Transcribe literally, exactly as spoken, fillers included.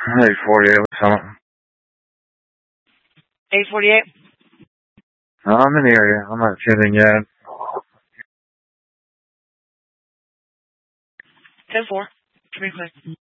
eight forty-eight, what's up? eight forty-eight? No, I'm in the area. I'm not shooting yet. ten four. Come here quick.